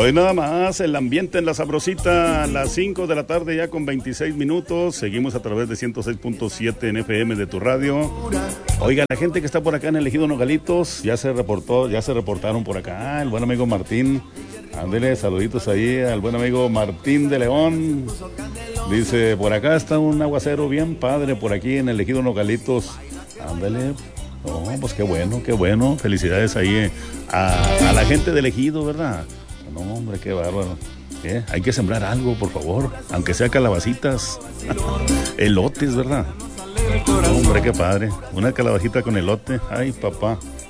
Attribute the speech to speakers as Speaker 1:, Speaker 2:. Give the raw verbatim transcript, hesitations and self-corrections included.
Speaker 1: Hoy nada más, el ambiente en La Sabrosita, a las cinco de la tarde ya con veintiséis minutos. Seguimos a través de ciento seis punto siete en F M de tu radio. Oiga, la gente que está por acá en el Ejido Nogalitos, ya se reportó, ya se reportaron por acá. El buen amigo Martín, ándele, saluditos ahí al buen amigo Martín de León. Dice, por acá está un aguacero bien padre por aquí en el Ejido Nogalitos. Ándele. No, pues qué bueno, qué bueno. Felicidades ahí a, a la gente del Ejido, ¿verdad? No, hombre, qué bárbaro. ¿Eh? Hay que sembrar algo, por favor. Aunque sea calabacitas. Elotes, ¿verdad? No, hombre, qué padre. Una calabacita con elote. Ay, papá.